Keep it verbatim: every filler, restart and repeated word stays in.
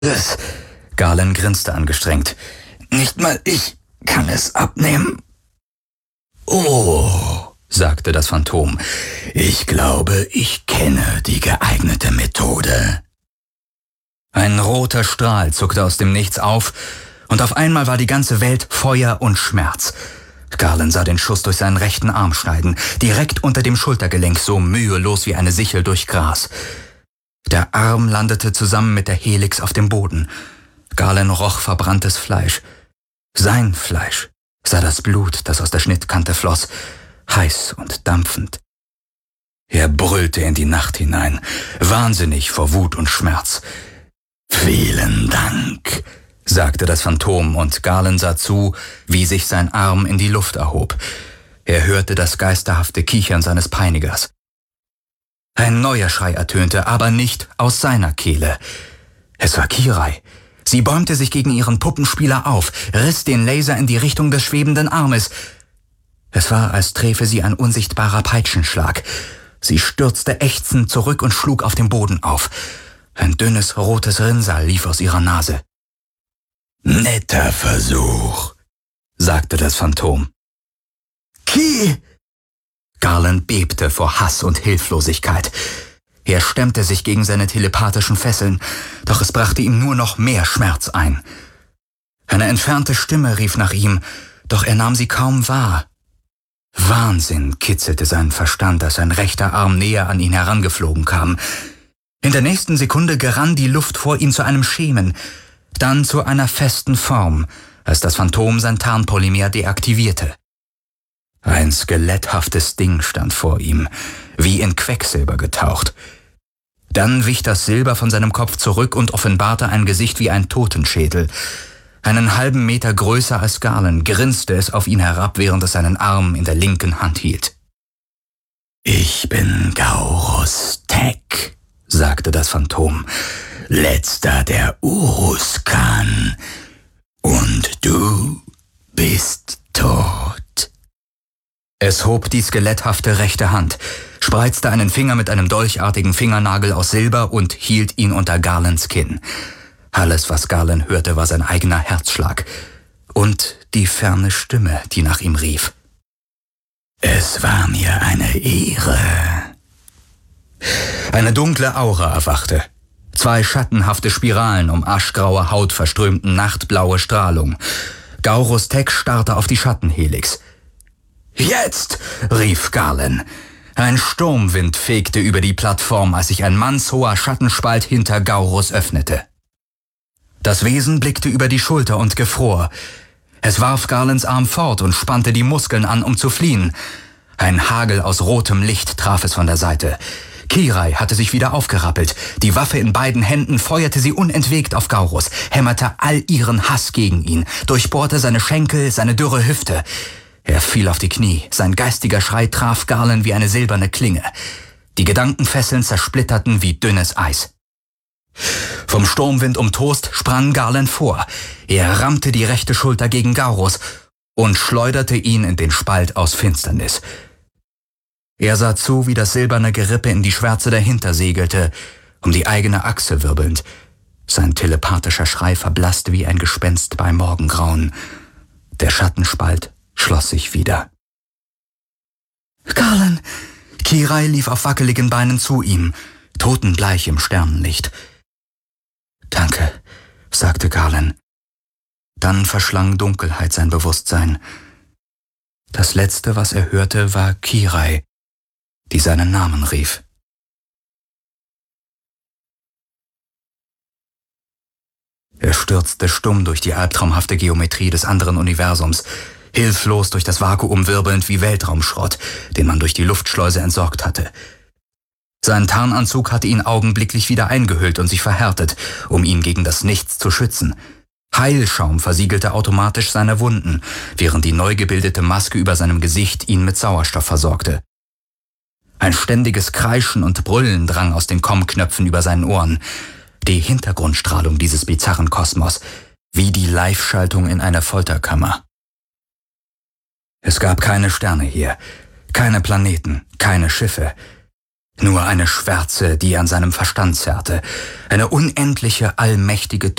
es. Galen grinste angestrengt. Nicht mal ich kann es abnehmen. Oh, sagte das Phantom. Ich glaube, ich kenne die geeignete Methode. Ein roter Strahl zuckte aus dem Nichts auf, und auf einmal war die ganze Welt Feuer und Schmerz. Galen sah den Schuss durch seinen rechten Arm schneiden, direkt unter dem Schultergelenk, so mühelos wie eine Sichel durch Gras. Der Arm landete zusammen mit der Helix auf dem Boden. Galen roch verbranntes Fleisch. Sein Fleisch sah das Blut, das aus der Schnittkante floss, heiß und dampfend. Er brüllte in die Nacht hinein, wahnsinnig vor Wut und Schmerz. »Vielen Dank«, sagte das Phantom, und Galen sah zu, wie sich sein Arm in die Luft erhob. Er hörte das geisterhafte Kichern seines Peinigers. Ein neuer Schrei ertönte, aber nicht aus seiner Kehle. Es war Kirai. Sie bäumte sich gegen ihren Puppenspieler auf, riss den Laser in die Richtung des schwebenden Armes. Es war, als träfe sie ein unsichtbarer Peitschenschlag. Sie stürzte ächzend zurück und schlug auf dem Boden auf. Ein dünnes, rotes Rinnsal lief aus ihrer Nase. »Netter Versuch«, sagte das Phantom. »Ki!« Galen bebte vor Hass und Hilflosigkeit. Er stemmte sich gegen seine telepathischen Fesseln, doch es brachte ihm nur noch mehr Schmerz ein. Eine entfernte Stimme rief nach ihm, doch er nahm sie kaum wahr. Wahnsinn kitzelte seinen Verstand, als sein rechter Arm näher an ihn herangeflogen kam. In der nächsten Sekunde gerann die Luft vor ihm zu einem Schemen, dann zu einer festen Form, als das Phantom sein Tarnpolymer deaktivierte. Ein skeletthaftes Ding stand vor ihm, wie in Quecksilber getaucht. Dann wich das Silber von seinem Kopf zurück und offenbarte ein Gesicht wie ein Totenschädel. Einen halben Meter größer als Galen grinste es auf ihn herab, während es seinen Arm in der linken Hand hielt. »Ich bin Gaurus Tech«, sagte das Phantom, »letzter der Uruskan, und du bist tot.« Es hob die skeletthafte rechte Hand, spreizte einen Finger mit einem dolchartigen Fingernagel aus Silber und hielt ihn unter Galens Kinn. Alles, was Galen hörte, war sein eigener Herzschlag und die ferne Stimme, die nach ihm rief. »Es war mir eine Ehre.« Eine dunkle Aura erwachte. Zwei schattenhafte Spiralen um aschgraue Haut verströmten nachtblaue Strahlung. Gaurus Tech starrte auf die Schattenhelix. »Jetzt«, rief Galen. Ein Sturmwind fegte über die Plattform, als sich ein mannshoher Schattenspalt hinter Gaurus öffnete. Das Wesen blickte über die Schulter und gefror. Es warf Galens Arm fort und spannte die Muskeln an, um zu fliehen. Ein Hagel aus rotem Licht traf es von der Seite. Kirai hatte sich wieder aufgerappelt. Die Waffe in beiden Händen feuerte sie unentwegt auf Gaurus, hämmerte all ihren Hass gegen ihn, durchbohrte seine Schenkel, seine dürre Hüfte. Er fiel auf die Knie. Sein geistiger Schrei traf Galen wie eine silberne Klinge. Die Gedankenfesseln zersplitterten wie dünnes Eis. Vom Sturmwind umtost sprang Galen vor. Er rammte die rechte Schulter gegen Gaurus und schleuderte ihn in den Spalt aus Finsternis. Er sah zu, wie das silberne Gerippe in die Schwärze dahinter segelte, um die eigene Achse wirbelnd. Sein telepathischer Schrei verblasste wie ein Gespenst bei Morgengrauen. Der Schattenspalt schloss sich wieder. »Galen!« Kirai lief auf wackeligen Beinen zu ihm, totenbleich im Sternenlicht. »Danke«, sagte Galen. Dann verschlang Dunkelheit sein Bewusstsein. Das Letzte, was er hörte, war Kirai, die seinen Namen rief. Er stürzte stumm durch die albtraumhafte Geometrie des anderen Universums, hilflos durch das Vakuum wirbelnd wie Weltraumschrott, den man durch die Luftschleuse entsorgt hatte. Sein Tarnanzug hatte ihn augenblicklich wieder eingehüllt und sich verhärtet, um ihn gegen das Nichts zu schützen. Heilschaum versiegelte automatisch seine Wunden, während die neu gebildete Maske über seinem Gesicht ihn mit Sauerstoff versorgte. Ein ständiges Kreischen und Brüllen drang aus den Kommknöpfen über seinen Ohren. Die Hintergrundstrahlung dieses bizarren Kosmos, wie die Live-Schaltung in einer Folterkammer. Es gab keine Sterne hier, keine Planeten, keine Schiffe. Nur eine Schwärze, die an seinem Verstand zerrte, eine unendliche, allmächtige